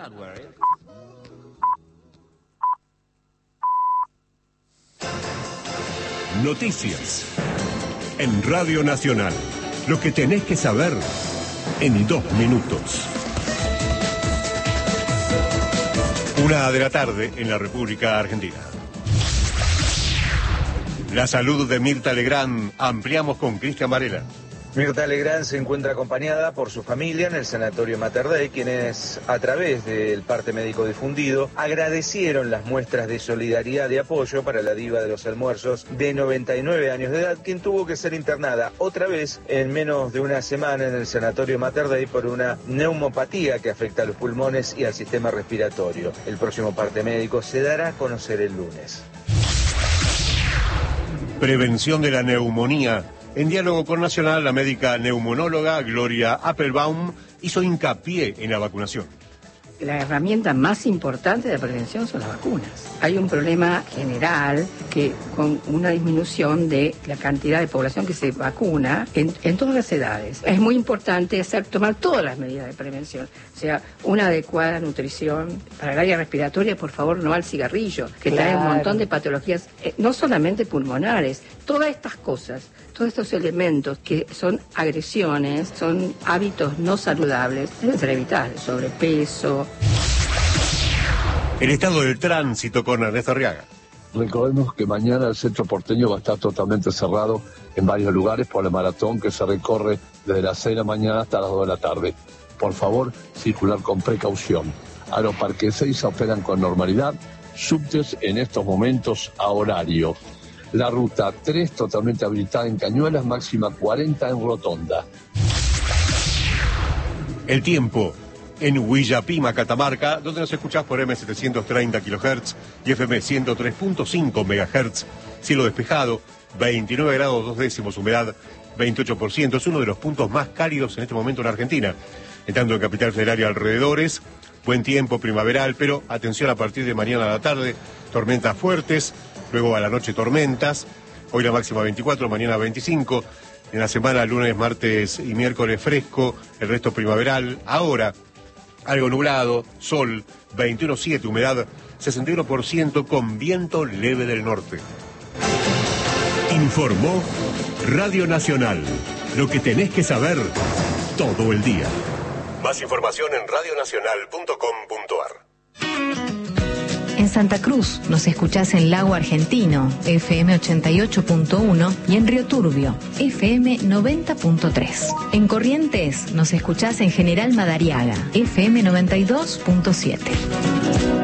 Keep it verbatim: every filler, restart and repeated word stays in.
Noticias en Radio Nacional. Lo que tenés que saber en dos minutos. Una de la tarde en la República Argentina. La salud de Mirta Legrand. Ampliamos con Cristian Varela. Mirta Legrand se encuentra acompañada por su familia en el Sanatorio Mater Dei, quienes a través del parte médico difundido agradecieron las muestras de solidaridad y apoyo para la diva de los almuerzos de noventa y nueve años de edad, quien tuvo que ser internada otra vez en menos de una semana en el Sanatorio Mater Dei por una neumopatía que afecta a los pulmones y al sistema respiratorio. El próximo parte médico se dará a conocer el lunes. Prevención de la neumonía. En diálogo con Nacional, la médica neumonóloga Gloria Appelbaum hizo hincapié en la vacunación. La herramienta más importante de prevención son las vacunas. Hay un problema general que con una disminución de la cantidad de población que se vacuna en, en todas las edades. Es muy importante hacer, tomar todas las medidas de prevención. O sea, una adecuada nutrición para el área respiratoria, por favor, no al cigarrillo, que claro, trae un montón de patologías, eh, no solamente pulmonares, todas estas cosas. Todos estos elementos que son agresiones, son hábitos no saludables, deben ser evitables, sobrepeso. El estado del tránsito con Ernesto Arriaga. Recordemos que mañana el centro porteño va a estar totalmente cerrado en varios lugares por la maratón que se recorre desde las seis de la mañana hasta las dos de la tarde. Por favor, circular con precaución. Aeroparque seis operan con normalidad, subtes en estos momentos a horario. La ruta tres totalmente habilitada en Cañuelas, máxima cuarenta en Rotonda. El tiempo en Huillapima, Catamarca, donde nos escuchás por eme setecientos treinta kilohertz y efe eme ciento tres punto cinco megahertz. Cielo despejado, veintinueve grados dos décimos, humedad veintiocho por ciento. Es uno de los puntos más cálidos en este momento en Argentina. En tanto en Capital Federal y alrededores, buen tiempo primaveral, pero atención a partir de mañana a la tarde, tormentas fuertes. Luego a la noche tormentas, hoy la máxima veinticuatro, mañana veinticinco, en la semana lunes, martes y miércoles fresco, el resto primaveral, ahora algo nublado, sol, veintiuno punto siete, humedad sesenta y uno por ciento con viento leve del norte. Informó Radio Nacional, lo que tenés que saber todo el día. Más información en radio nacional punto com punto ar. En Santa Cruz nos escuchás en Lago Argentino, efe eme ochenta y ocho punto uno, y en Río Turbio, efe eme noventa punto tres. En Corrientes nos escuchás en General Madariaga, efe eme noventa y dos punto siete.